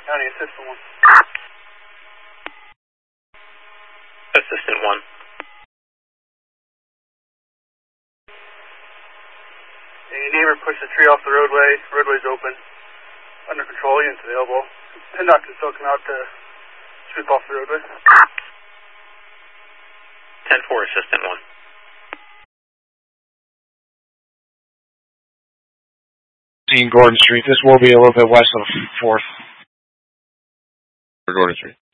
County Assistant 1. Assistant 1. A neighbor pushed a tree off the roadway. Roadway's open. Under control, units available. PennDOT can still come out to sweep off the roadway. 10-4, Assistant 1. Gordon Street. This will be a little bit west of 4th. For Gordon Street.